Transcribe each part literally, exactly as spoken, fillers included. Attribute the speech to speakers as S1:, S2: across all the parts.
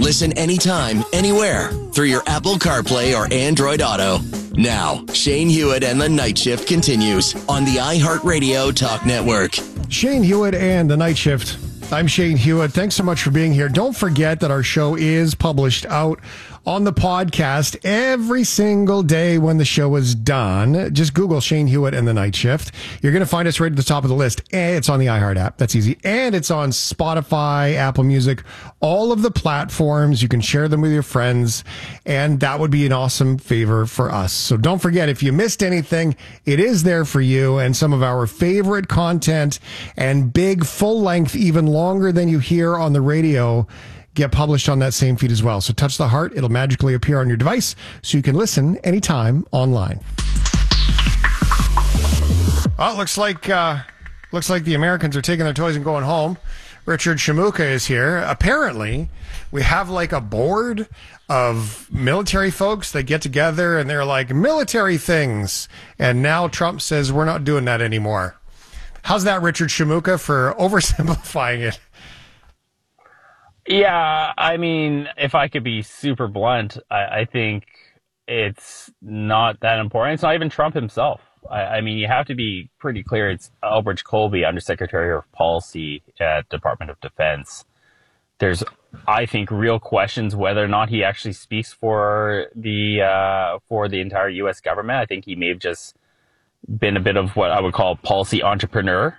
S1: Listen anytime, anywhere through your Apple CarPlay or Android Auto. Now, Shane Hewitt and the Night Shift continues on the iHeartRadio Talk Network.
S2: Shane Hewitt and the Night Shift. I'm Shane Hewitt. Thanks so much for being here. Don't forget that our show is published out on the podcast every single day when the show is done. Just Google Shane Hewitt and the Night Shift. You're going to find us right at the top of the list. And it's on the iHeart app. That's easy. And it's on Spotify, Apple Music, all of the platforms. You can share them with your friends. And that would be an awesome favor for us. So don't forget, if you missed anything, it is there for you. And some of our favorite content and big full length, even longer than you hear on the radio, get published on that same feed as well. So touch the heart. It'll magically appear on your device so you can listen anytime online. Well, it looks like, uh, looks like the Americans are taking their toys and going home. Richard Shimooka is here. Apparently, we have like a board of military folks that get together and they're like, military things. And now Trump says we're not doing that anymore. How's that, Richard Shimooka, for oversimplifying it?
S3: Yeah, I mean, if I could be super blunt, I, I think it's not that important. It's not even Trump himself. I, I mean, you have to be pretty clear. It's Elbridge Colby, Undersecretary of Policy at Department of Defense. There's, I think, real questions whether or not he actually speaks for the uh, for the entire U S government. I think he may have just been a bit of what I would call policy entrepreneur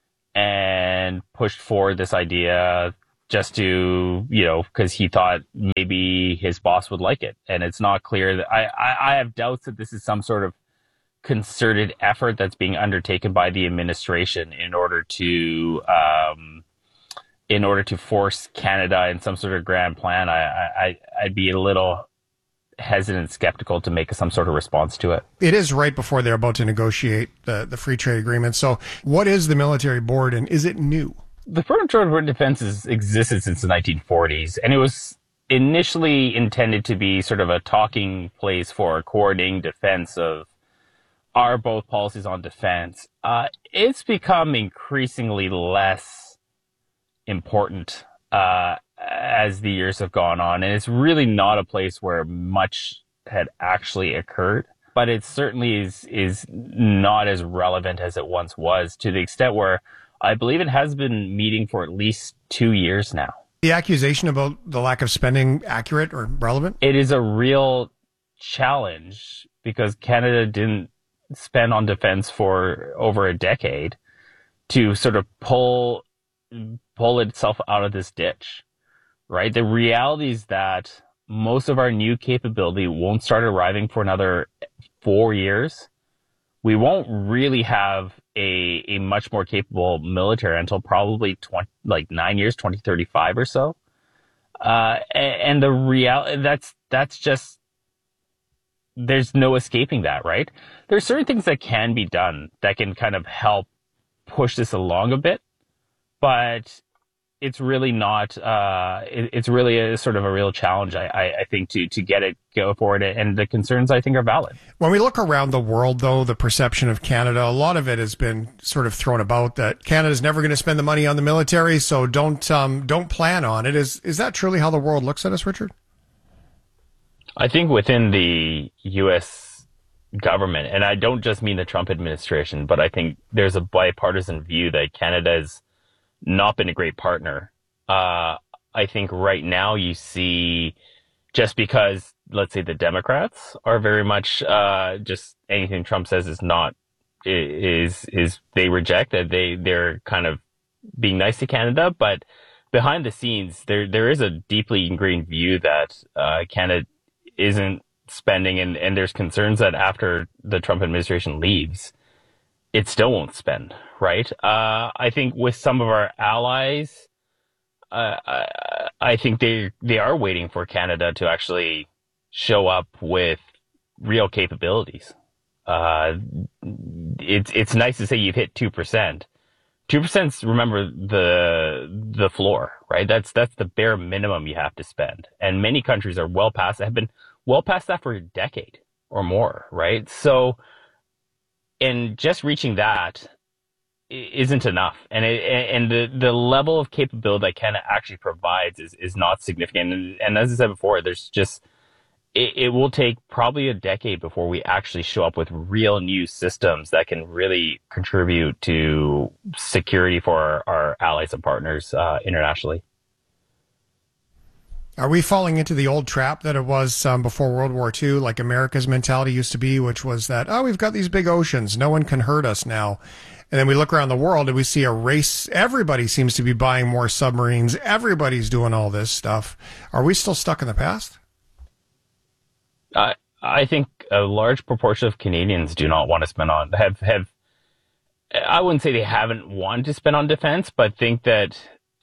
S3: and pushed forward this idea just to, you know, because he thought maybe his boss would like it. And it's not clear that I, I, I have doubts that this is some sort of concerted effort that's being undertaken by the administration in order to um, in order to force Canada in some sort of grand plan. I, I, I'd be a little hesitant, skeptical to make some sort of response to it.
S2: It is right before they're about to negotiate the, the free trade agreement. So what is the military board and is it new?
S3: The Department of Defense has existed since the nineteen forties, and it was initially intended to be sort of a talking place for coordinating defense of our both policies on defense. Uh, it's become increasingly less important uh, as the years have gone on, and it's really not a place where much had actually occurred. But it certainly is is not as relevant as it once was, to the extent where I believe it has been meeting for at least two years now.
S2: The accusation about the lack of spending accurate or relevant?
S3: It is a real challenge because Canada didn't spend on defense for over a decade to sort of pull pull itself out of this ditch, right? The reality is that most of our new capability won't start arriving for another four years. We won't really have a a much more capable military until probably twenty, like nine years, twenty thirty-five or so. Uh, and, and the real that's that's just, there's no escaping that, right? There's certain things that can be done that can kind of help push this along a bit, but it's really not, uh, it, it's really a sort of a real challenge, I, I, I think, to, to get it go forward. And the concerns, I think, are valid.
S2: When we look around the world, though, the perception of Canada, a lot of it has been sort of thrown about that Canada's never going to spend the money on the military, so don't, um, don't plan on it. Is, is that truly how the world looks at us, Richard?
S3: I think within the U S government, and I don't just mean the Trump administration, but I think there's a bipartisan view that Canada's not been a great partner. Uh, I think right now you see, just because, let's say, the Democrats are very much uh, just anything Trump says is not, is, is they reject that. They, they're kind of being nice to Canada, but behind the scenes, there, there is a deeply ingrained view that uh, Canada isn't spending, and, and there's concerns that after the Trump administration leaves, it still won't spend, right? Uh, I think with some of our allies, uh, I, I think they they are waiting for Canada to actually show up with real capabilities. Uh, it's it's nice to say you've hit two percent. two percent, remember, the the floor, right? That's that's the bare minimum you have to spend. And many countries are well past, have been well past that for a decade or more, right? So, and just reaching that isn't enough. And it, and the, the level of capability that Canada actually provides is, is not significant. And, and as I said before, there's just, it, it will take probably a decade before we actually show up with real new systems that can really contribute to security for our, our allies and partners uh, internationally.
S2: Are we falling into the old trap that it was um, before World War Two, like America's mentality used to be, which was that, oh, we've got these big oceans, no one can hurt us now. And then we look around the world and we see a race. Everybody seems to be buying more submarines. Everybody's doing all this stuff. Are we still stuck in the past?
S3: I I think a large proportion of Canadians do not want to spend on, have, have, I wouldn't say they haven't wanted to spend on defense, but think that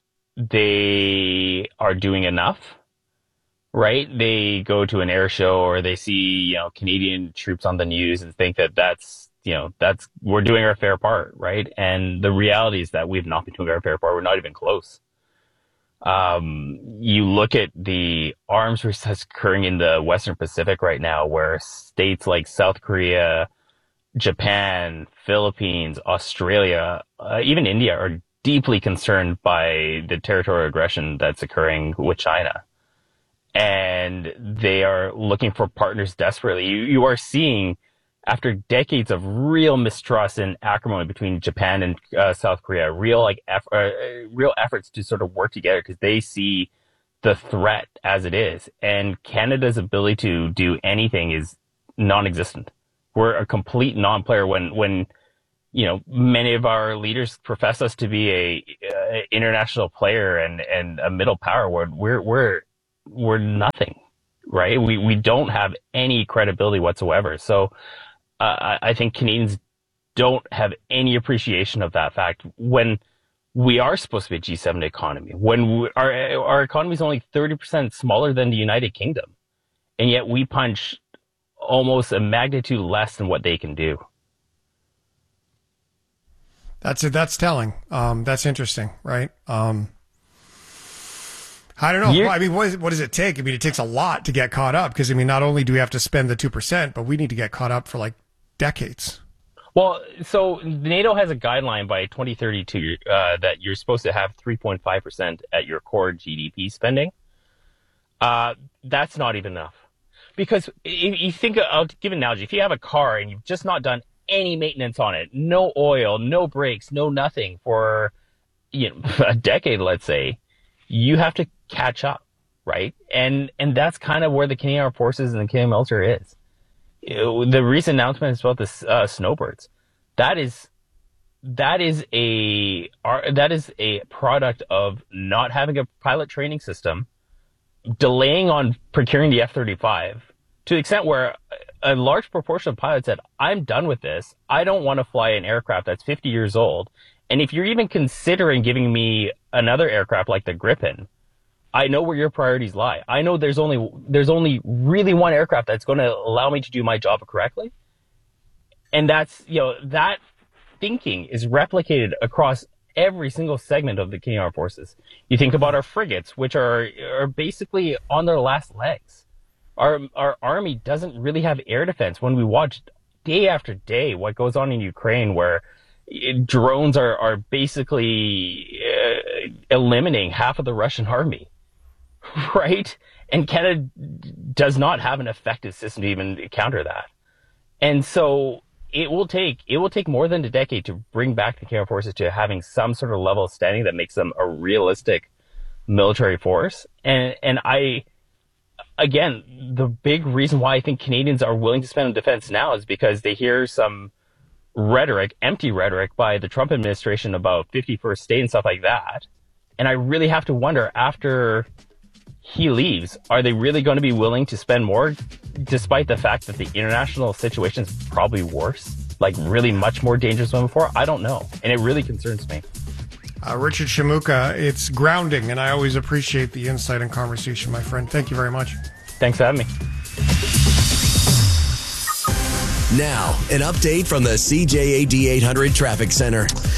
S3: they are doing enough. Right? They go to an air show or they see, you know, Canadian troops on the news and think that that's, you know, that's, we're doing our fair part, right? And the reality is that we've not been doing our fair part. We're not even close. Um, you look at the arms race that's occurring in the Western Pacific right now, where states like South Korea, Japan, Philippines, Australia, uh, even India are deeply concerned by the territorial aggression that's occurring with China. And they are looking for partners desperately. You, you are seeing, after decades of real mistrust and acrimony between Japan and uh, South Korea, real like eff- uh, real efforts to sort of work together because they see the threat as it is. And Canada's ability to do anything is non-existent. We're a complete non-player when, when you know, many of our leaders profess us to be a, a international player and, and a middle power. We're, we're, we're we're nothing, right? We we don't have any credibility whatsoever. So uh, I, I think Canadians don't have any appreciation of that fact when we are supposed to be a G seven economy, when we, our our economy is only thirty percent smaller than the United Kingdom, and yet we punch almost a magnitude less than what they can do.
S2: That's it. That's telling. Um, that's interesting, right? Um, I don't know. Well, I mean, what, is, what does it take? I mean, it takes a lot to get caught up because, I mean, not only do we have to spend the two percent, but we need to get caught up for like decades.
S3: Well, so NATO has a guideline by twenty thirty-two uh, that you're supposed to have three point five percent at your core G D P spending. Uh, that's not even enough. Because if you think, I'll give an analogy. If you have a car and you've just not done any maintenance on it, no oil, no brakes, no nothing for, you know, a decade, let's say, you have to catch up, right? And and that's kind of where the Canadian Armed Forces and the Canadian military is. You know, the recent announcement is about the uh, snowbirds. That is that is a that is a product of not having a pilot training system, delaying on procuring the F thirty-five to the extent where a large proportion of pilots said, "I'm done with this. I don't want to fly an aircraft that's fifty years old. And if you're even considering giving me another aircraft like the Gripen, I know where your priorities lie. I know there's only there's only really one aircraft that's going to allow me to do my job correctly." And that's, you know, that thinking is replicated across every single segment of the Canadian Armed Forces. You think about our frigates, which are are basically on their last legs. Our our army doesn't really have air defense. When we watch day after day what goes on in Ukraine, where drones are, are basically uh, eliminating half of the Russian army, right? And Canada does not have an effective system to even counter that. And so it will take it will take more than a decade to bring back the Canadian Forces to having some sort of level of standing that makes them a realistic military force. And and I, again, the big reason why I think Canadians are willing to spend on defense now is because they hear some rhetoric, empty rhetoric by the Trump administration about fifty-first state and stuff like that. And I really have to wonder, after he leaves, are they really going to be willing to spend more, despite the fact that the international situation is probably worse, like really much more dangerous than before? I don't know. And it really concerns me.
S2: Uh, Richard Shimooka, it's grounding, and I always appreciate the insight and conversation, my friend. Thank you very much.
S3: Thanks for having me.
S1: Now, an update from the C J A D eight hundred Traffic Center.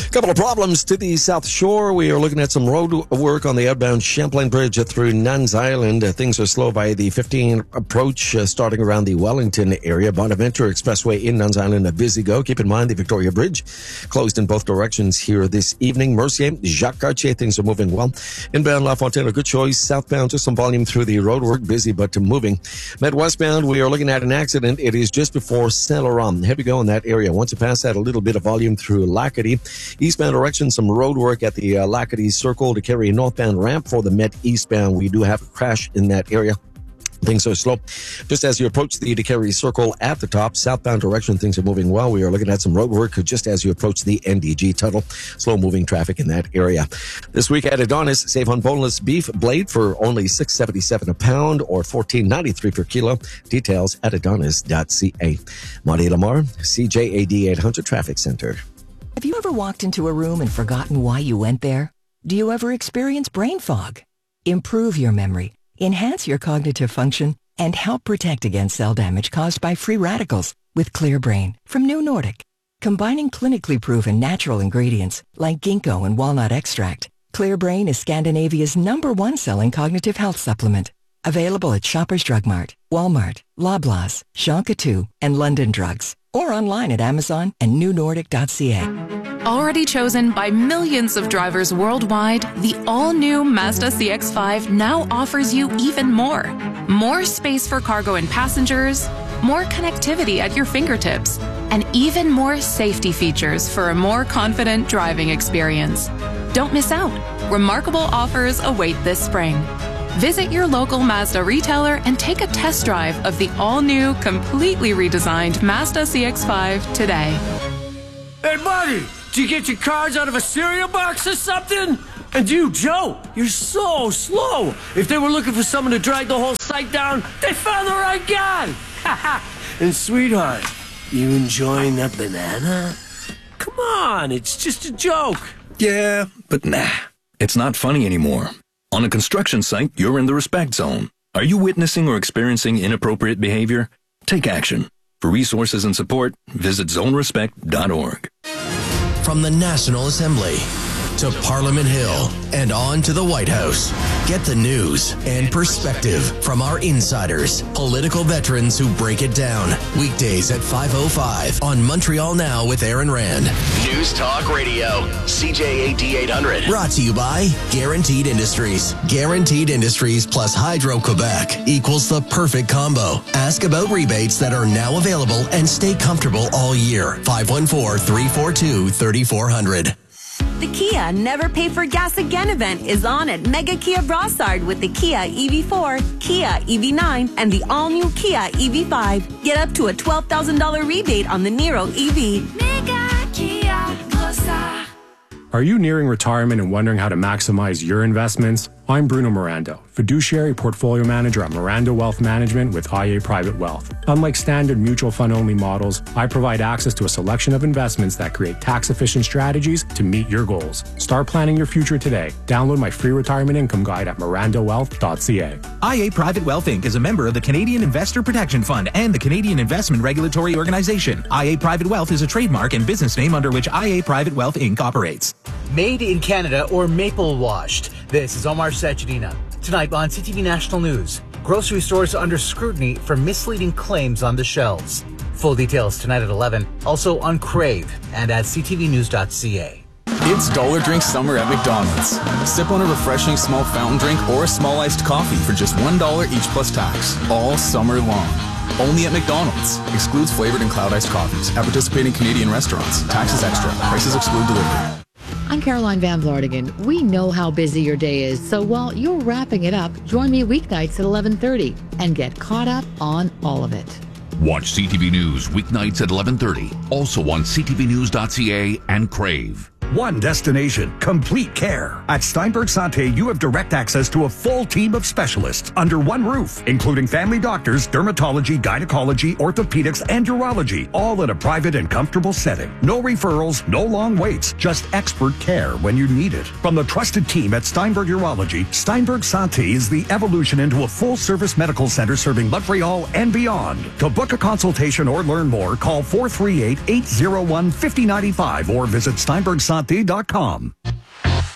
S4: A couple of problems to the South Shore. We are looking at some road work on the outbound Champlain Bridge through Nuns Island. Uh, things are slow by the fifteen approach, uh, starting around the Wellington area. Bonaventure Expressway in Nuns Island, a busy go. Keep in mind the Victoria Bridge closed in both directions here this evening. Mercier, Jacques Cartier, things are moving well. Inbound La Fontaine, a good choice. Southbound, just some volume through the road work, busy but moving. Met westbound, we are looking at an accident. It is just before Saint Laurent. Heavy go in that area. Once you pass that, a little bit of volume through Lacadie. Eastbound direction, some road work at the uh, Lacadie Circle to carry a northbound ramp for the Met eastbound. We do have a crash in that area. Things are slow. Just as you approach the DeCarry Circle at the top, southbound direction, things are moving well. We are looking at some road work just as you approach the N D G tunnel. Slow-moving traffic in that area. This week at Adonis, save on boneless beef blade for only six seventy-seven a pound or fourteen ninety-three per kilo. Details at adonis dot c a. Marty Lamar, C J A D eight hundred Traffic Center.
S5: Have you ever walked into a room and forgotten why you went there? Do you ever experience brain fog? Improve your memory, enhance your cognitive function, and help protect against cell damage caused by free radicals with Clear Brain from New Nordic. Combining clinically proven natural ingredients like ginkgo and walnut extract, Clear Brain is Scandinavia's number one selling cognitive health supplement. Available at Shoppers Drug Mart, Walmart, Loblaws, Shonka two, and London Drugs. Or online at Amazon and new nordic dot c a.
S6: Already chosen by millions of drivers worldwide, the all-new Mazda C X five now offers you even more. More space for cargo and passengers, more connectivity at your fingertips, and even more safety features for a more confident driving experience. Don't miss out. Remarkable offers await this spring. Visit your local Mazda retailer and take a test drive of the all-new, completely redesigned Mazda C X five today.
S7: Hey, buddy, did you get your cards out of a cereal box or something? And you, Joe, you're so slow. If they were looking for someone to drag the whole site down, they found the right guy. And sweetheart, you enjoying that banana? Come on, it's just a joke.
S8: Yeah, but nah, it's not funny anymore. On a construction site, you're in the respect zone. Are you witnessing or experiencing inappropriate behavior? Take action. For resources and support, visit zone respect dot org.
S1: From the National Assembly to Parliament Hill and on to the White House. Get the news and perspective from our insiders, political veterans who break it down. Weekdays at five oh five on Montreal Now with Aaron Rand. News Talk Radio, C J A D eight hundred. Brought to you by Guaranteed Industries. Guaranteed Industries plus Hydro-Quebec equals the perfect combo. Ask about rebates that are now available and stay comfortable all year. five one four, three four two, three four zero zero.
S9: The Kia Never Pay for Gas Again event is on at Mega Kia Brossard with the Kia E V four, Kia E V nine, and the all-new Kia E V five. Get up to a twelve thousand dollars rebate on the Niro E V. Mega Kia Brossard.
S10: Are you nearing retirement and wondering how to maximize your investments? I'm Bruno Miranda, fiduciary portfolio manager at Miranda Wealth Management with I A Private Wealth. Unlike standard mutual fund only models, I provide access to a selection of investments that create tax-efficient strategies to meet your goals. Start planning your future today. Download my free retirement income guide at miranda wealth dot c a.
S11: I A Private Wealth Incorporated is a member of the Canadian Investor Protection Fund and the Canadian Investment Regulatory Organization. I A Private Wealth is a trademark and business name under which I A Private Wealth Incorporated operates.
S12: Made in Canada or maple washed. This is Omar Sachedina. Tonight on C T V National News, grocery stores under scrutiny for misleading claims on the shelves. Full details tonight at eleven, also on Crave and at c t v news dot c a.
S13: It's Dollar Drink Summer at McDonald's. Sip on a refreshing small fountain drink or a small iced coffee for just one dollar each plus tax, all summer long. Only at McDonald's. Excludes flavored and cloud iced coffees at participating Canadian restaurants. Taxes extra. Prices exclude delivery.
S14: I'm Caroline Van Vlartigan. We know how busy your day is, so while you're wrapping it up, join me weeknights at eleven thirty and get caught up on all of it.
S15: Watch C T V News weeknights at eleven thirty, also on c t v news dot c a and Crave.
S16: One destination, complete care. At Steinberg Santé, you have direct access to a full team of specialists under one roof, including family doctors, dermatology, gynecology, orthopedics, and urology, all in a private and comfortable setting. No referrals, no long waits, just expert care when you need it. From the trusted team at Steinberg Urology, Steinberg Santé is the evolution into a full-service medical center serving Montreal and beyond. To book a consultation or learn more, call four three eight, eight zero one, five zero nine five or visit Steinberg Santé. sante dot com.